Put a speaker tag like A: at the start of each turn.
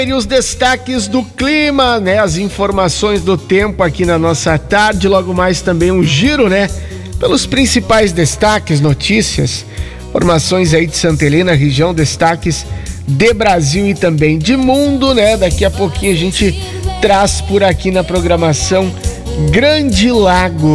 A: E os destaques do clima, né? As informações do tempo aqui na nossa tarde, logo mais também um giro, né? Pelos principais destaques, notícias, informações aí de Santa Helena, região, destaques de Brasil e também de mundo, né? Daqui a pouquinho a gente traz por aqui na programação Grande Lago.